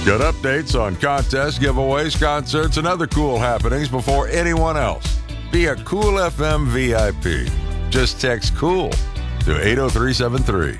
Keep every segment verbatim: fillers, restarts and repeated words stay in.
Get updates on contests, giveaways, concerts, and other cool happenings before anyone else. Be a Cool F M V I P. Just text COOL to eight oh three seven three.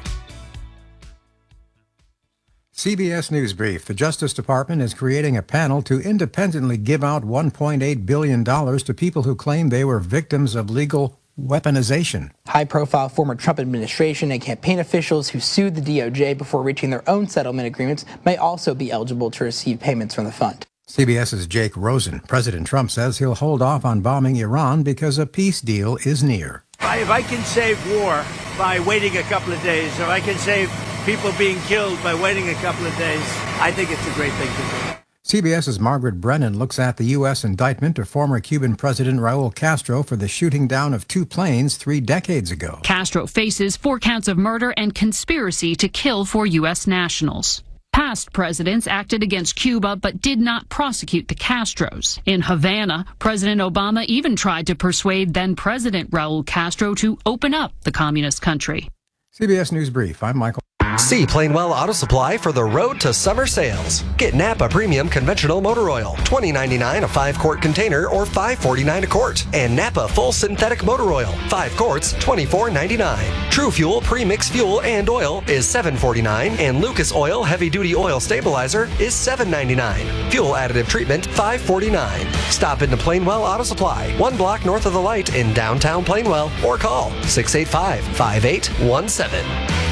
C B S News Brief. The Justice Department is creating a panel to independently give out one point eight billion dollars to people who claim they were victims of legal weaponization. High-profile former Trump administration and campaign officials who sued the D O J before reaching their own settlement agreements may also be eligible to receive payments from the fund. CBS's Jake Rosen. President Trump says he'll hold off on bombing Iran because a peace deal is near. If I can save war by waiting a couple of days, if I can save people being killed by waiting a couple of days, I think it's a great thing to do. CBS's Margaret Brennan looks at the U S indictment of former Cuban President Raul Castro for the shooting down of two planes three decades ago. Castro faces four counts of murder and conspiracy to kill four U S nationals. Past presidents acted against Cuba but did not prosecute the Castros. In Havana, President Obama even tried to persuade then-President Raul Castro to open up the communist country. C B S News Brief. I'm Michael. See Plainwell Auto Supply for the road to summer sales. Get Napa Premium Conventional Motor Oil, twenty ninety-nine a five-quart container or five forty-nine a quart. And Napa Full Synthetic Motor Oil, five quarts, twenty-four ninety-nine. True Fuel Premix Fuel and Oil is seven forty-nine, and Lucas Oil Heavy Duty Oil Stabilizer is seven ninety-nine. Fuel Additive Treatment, five forty-nine. Stop into Plainwell Auto Supply, one block north of the light in downtown Plainwell, or call six eight five, five eight one seven.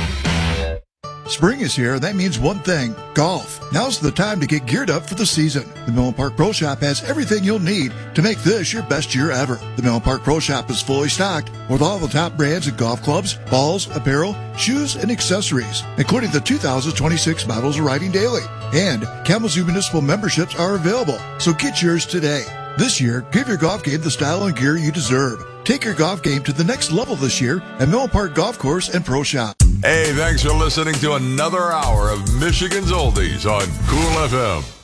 Spring is here, and that means one thing, golf. Now's the time to get geared up for the season. The Millen Park Pro Shop has everything you'll need to make this your best year ever. The Millen Park Pro Shop is fully stocked with all the top brands in golf clubs, balls, apparel, shoes, and accessories, including the two thousand twenty-six models arriving daily. And Kalamazoo Municipal memberships are available, so get yours today. This year, give your golf game the style and gear you deserve. Take your golf game to the next level this year at Millen Park Golf Course and Pro Shop. Hey, thanks for listening to another hour of Michigan's Oldies on Cool F M.